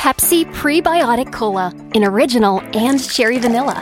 Pepsi Prebiotic Cola in original and cherry vanilla.